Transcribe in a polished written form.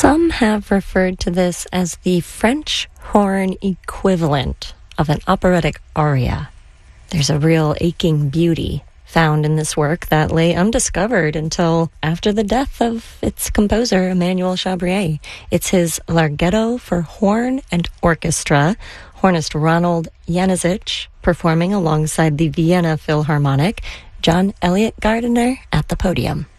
Some have referred to this as the French horn equivalent of an operatic aria. There's a real aching beauty found in this work that lay undiscovered until after the death of its composer, Emmanuel Chabrier. It's his Larghetto for horn and orchestra, hornist Ronald Januszczyk performing alongside the Vienna Philharmonic, John Elliott Gardiner at the podium.